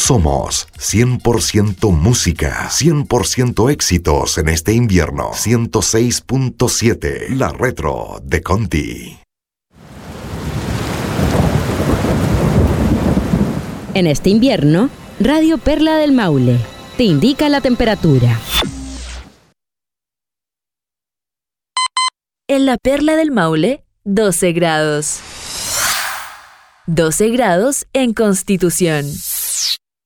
Somos 100% música, 100% éxitos en este invierno. 106.7, La Retro de Conti. En este invierno, Radio Perla del Maule te indica la temperatura. En la Perla del Maule, 12 grados. 12 grados en Constitución.